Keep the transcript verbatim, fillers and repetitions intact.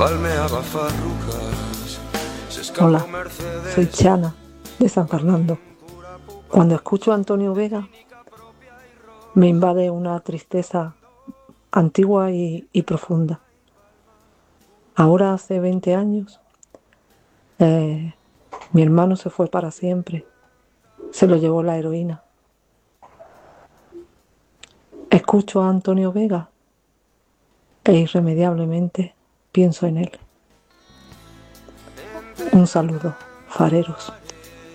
Hola, soy Chana, de San Fernando. Cuando escucho a Antonio Vega, me invade una tristeza antigua y, y profunda. Ahora hace veinte años, eh, mi hermano se fue para siempre. Se lo llevó la heroína. Escucho a Antonio Vega e irremediablemente pienso en él. Un saludo, fareros.